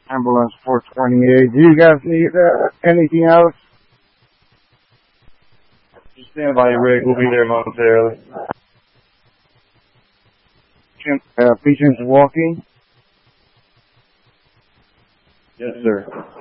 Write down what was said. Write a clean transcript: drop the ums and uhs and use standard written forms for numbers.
Ambulance 428. Do you guys need anything else? Just stand by, Rick. We'll be there momentarily. Patients walking? Yes, sir.